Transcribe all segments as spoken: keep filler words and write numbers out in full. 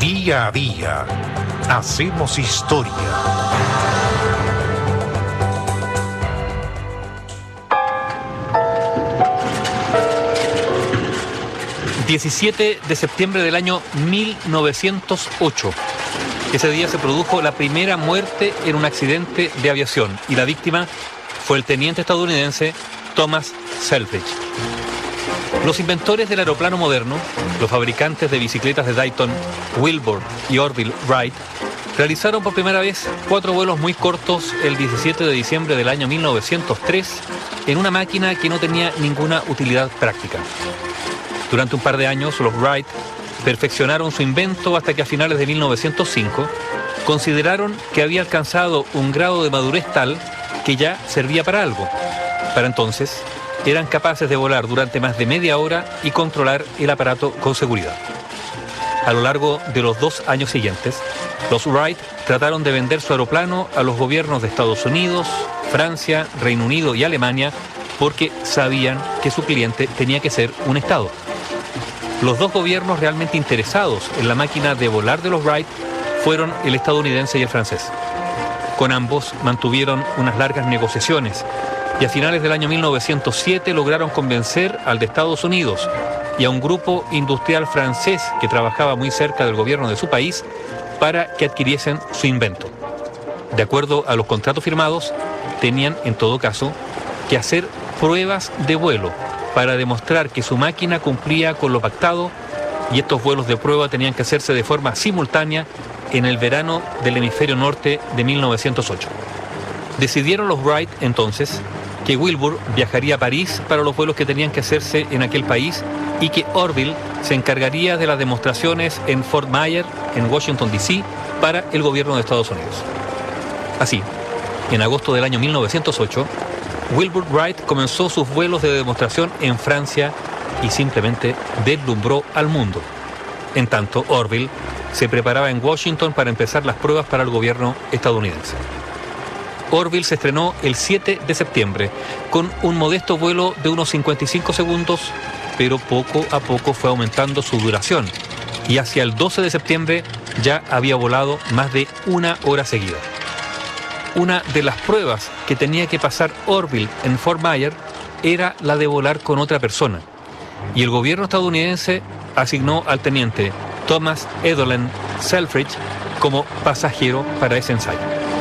Día a día hacemos historia. diecisiete de septiembre del año mil novecientos ocho. Ese día se produjo la primera muerte en un accidente de aviación y la víctima fue el teniente estadounidense Thomas Selfridge. Los inventores del aeroplano moderno, los fabricantes de bicicletas de Dayton, Wilbur y Orville Wright, realizaron por primera vez cuatro vuelos muy cortos el diecisiete de diciembre del año mil novecientos tres en una máquina que no tenía ninguna utilidad práctica. Durante un par de años, los Wright perfeccionaron su invento hasta que a finales de mil novecientos cinco consideraron que había alcanzado un grado de madurez tal que ya servía para algo. Para entonces, eran capaces de volar durante más de media hora y controlar el aparato con seguridad. A lo largo de los dos años siguientes, los Wright trataron de vender su aeroplano a los gobiernos de Estados Unidos, Francia, Reino Unido y Alemania porque sabían que su cliente tenía que ser un Estado. Los dos gobiernos realmente interesados en la máquina de volar de los Wright fueron el estadounidense y el francés. Con ambos mantuvieron unas largas negociaciones y a finales del año mil novecientos siete lograron convencer al de Estados Unidos y a un grupo industrial francés que trabajaba muy cerca del gobierno de su país para que adquiriesen su invento. De acuerdo a los contratos firmados, tenían en todo caso que hacer pruebas de vuelo para demostrar que su máquina cumplía con lo pactado, y estos vuelos de prueba tenían que hacerse de forma simultánea en el verano del hemisferio norte de mil novecientos ocho. Decidieron los Wright entonces que Wilbur viajaría a París para los vuelos que tenían que hacerse en aquel país y que Orville se encargaría de las demostraciones en Fort Myer, en Washington D C, para el gobierno de Estados Unidos. Así, en agosto del año mil novecientos ocho, Wilbur Wright comenzó sus vuelos de demostración en Francia y simplemente deslumbró al mundo. En tanto, Orville se preparaba en Washington para empezar las pruebas para el gobierno estadounidense. Orville se estrenó el siete de septiembre con un modesto vuelo de unos cincuenta y cinco segundos, pero poco a poco fue aumentando su duración y hacia el doce de septiembre ya había volado más de una hora seguida. Una de las pruebas que tenía que pasar Orville en Fort Myer era la de volar con otra persona, y el gobierno estadounidense asignó al teniente Thomas Evelyn Selfridge como pasajero para ese ensayo.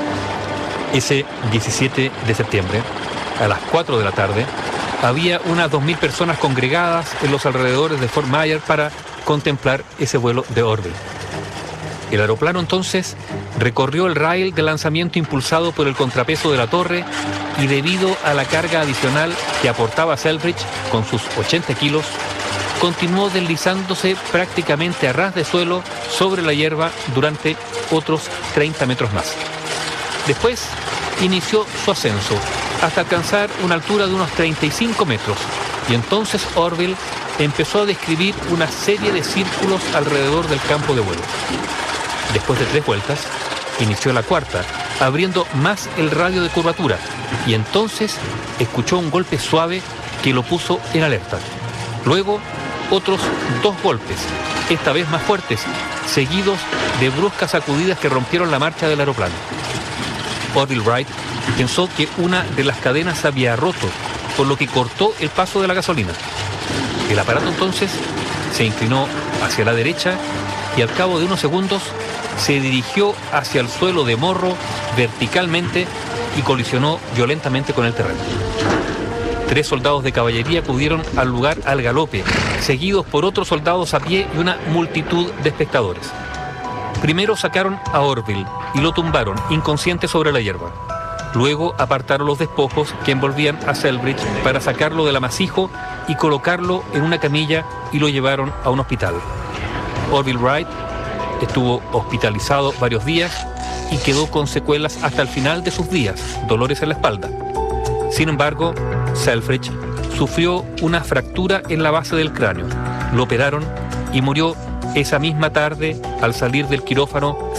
Ese diecisiete de septiembre, a las cuatro de la tarde, había unas dos mil personas congregadas en los alrededores de Fort Myer para contemplar ese vuelo de Orville. El aeroplano entonces recorrió el rail de lanzamiento impulsado por el contrapeso de la torre y debido a la carga adicional que aportaba Selfridge con sus ochenta kilos, continuó deslizándose prácticamente a ras de suelo sobre la hierba durante otros treinta metros más. Después inició su ascenso hasta alcanzar una altura de unos treinta y cinco metros y entonces Orville empezó a describir una serie de círculos alrededor del campo de vuelo. Después de tres vueltas, inició la cuarta, abriendo más el radio de curvatura, y entonces escuchó un golpe suave que lo puso en alerta. Luego, otros dos golpes, esta vez más fuertes, seguidos de bruscas sacudidas que rompieron la marcha del aeroplano. Orville Wright pensó que una de las cadenas se había roto, por lo que cortó el paso de la gasolina. El aparato entonces se inclinó hacia la derecha y al cabo de unos segundos se dirigió hacia el suelo de morro verticalmente y colisionó violentamente con el terreno. Tres soldados de caballería acudieron al lugar al galope, seguidos por otros soldados a pie y una multitud de espectadores. Primero sacaron a Orville y lo tumbaron inconsciente sobre la hierba. Luego apartaron los despojos que envolvían a Selfridge para sacarlo del amasijo y colocarlo en una camilla y lo llevaron a un hospital. Orville Wright estuvo hospitalizado varios días y quedó con secuelas hasta el final de sus días, dolores en la espalda. Sin embargo, Selfridge sufrió una fractura en la base del cráneo. Lo operaron y murió esa misma tarde al salir del quirófano